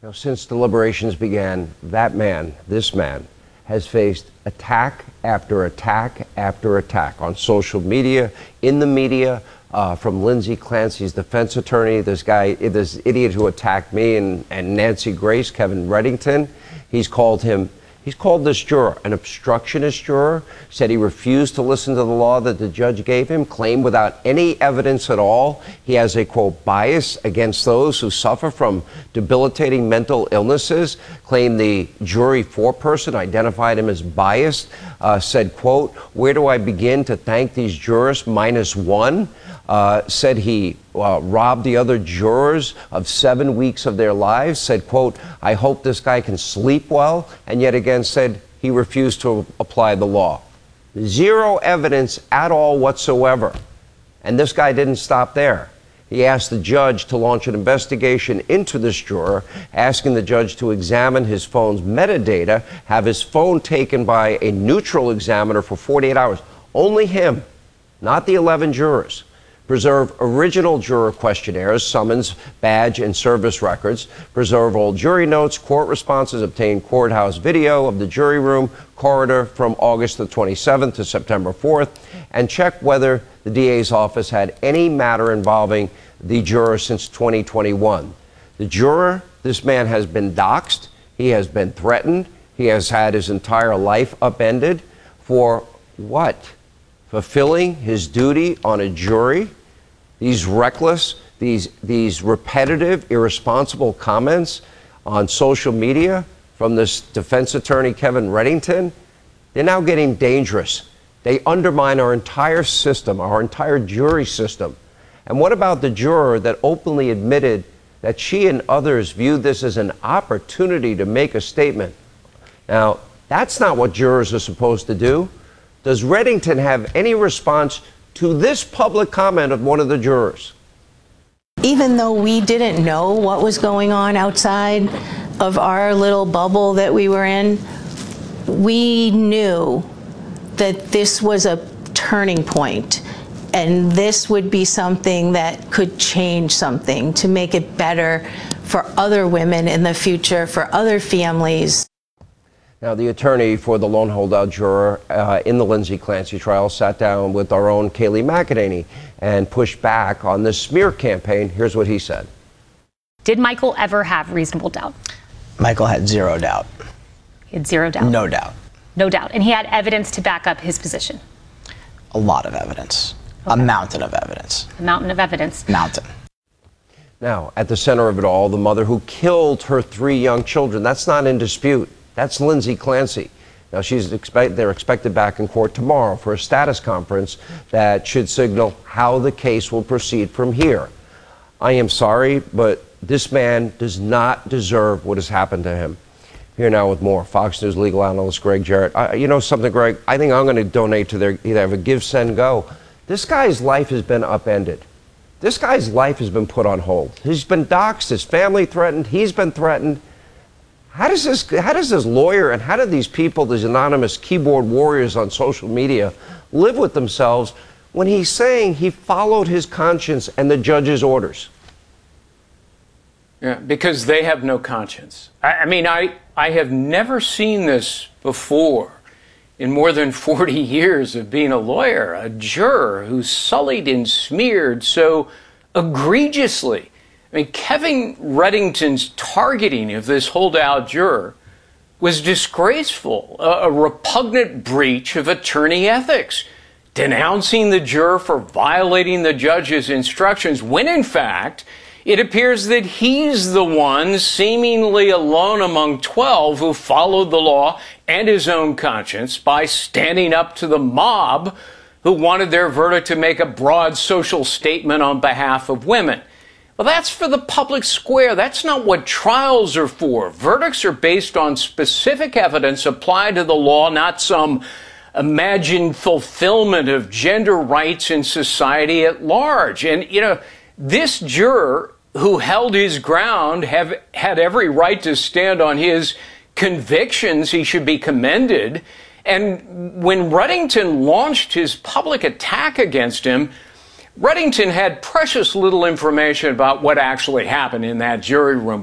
Since deliberations began, this man, has faced attack after attack after attack on social media, in the media, from Lindsay Clancy's defense attorney, this idiot who attacked me, and Nancy Grace, Kevin Reddington. He's called this juror an obstructionist juror, said he refused to listen to the law that the judge gave him, claimed without any evidence at all he has a, quote, bias against those who suffer from debilitating mental illnesses, claimed the jury foreperson identified him as biased, said, quote, where do I begin to thank these jurors, -1, said he robbed the other jurors of 7 weeks of their lives, said, quote, I hope this guy can sleep well, and yet again said he refused to apply the law. Zero evidence at all whatsoever. And this guy didn't stop there. He asked the judge to launch an investigation into this juror, asking the judge to examine his phone's metadata, have his phone taken by a neutral examiner for 48 hours. Only him, not the 11 jurors. Preserve original juror questionnaires, summons, badge, and service records. Preserve all jury notes, court responses, obtain courthouse video of the jury room corridor from August the 27th to September 4th, and check whether the DA's office had any matter involving the juror since 2021. The juror, this man has been doxxed. He has been threatened. He has had his entire life upended for what? Fulfilling his duty on a jury. These reckless, these repetitive, irresponsible comments on social media from this defense attorney, Kevin Reddington, they're now getting dangerous. They undermine our entire system, our entire jury system. And what about the juror that openly admitted that she and others viewed this as an opportunity to make a statement? Now, that's not what jurors are supposed to do. Does Reddington have any response to this public comment of one of the jurors? Even though we didn't know what was going on outside of our little bubble that we were in, we knew that this was a turning point, and this would be something that could change something to make it better for other women in the future, for other families. Now, the attorney for the lone holdout juror in the Lindsay Clancy trial sat down with our own Kayleigh McEnany and pushed back on this smear campaign. Here's what he said. Did Michael ever have reasonable doubt? Michael had zero doubt. He had zero doubt? No doubt. No doubt. And he had evidence to back up his position? A lot of evidence. Okay. A mountain of evidence. A mountain of evidence. Mountain. Now, at the center of it all, the mother who killed her 3 young children. That's not in dispute. That's Lindsay Clancy. Now, they're expected back in court tomorrow for a status conference that should signal how the case will proceed from here. I am sorry, but this man does not deserve what has happened to him. Here now with more. Fox News legal analyst Greg Jarrett. You know something, Greg? I think I'm going to donate to their either have a Give, Send, Go. This guy's life has been upended. This guy's life has been put on hold. He's been doxxed, his family threatened, he's been threatened. How does this lawyer and how do these people, these anonymous keyboard warriors on social media, live with themselves when he's saying he followed his conscience and the judge's orders? Yeah, because they have no conscience. I mean, I have never seen this before in more than 40 years of being a lawyer. A juror who's sullied and smeared so egregiously. I mean, Kevin Reddington's targeting of this holdout juror was disgraceful, a repugnant breach of attorney ethics, denouncing the juror for violating the judge's instructions, when in fact, it appears that he's the one seemingly alone among 12 who followed the law and his own conscience by standing up to the mob who wanted their verdict to make a broad social statement on behalf of women. Well, that's for the public square. That's not what trials are for. Verdicts are based on specific evidence applied to the law, not some imagined fulfillment of gender rights in society at large. And, you know, this juror who held his ground had every right to stand on his convictions. He should be commended. And when Reddington launched his public attack against him, Reddington had precious little information about what actually happened in that jury room.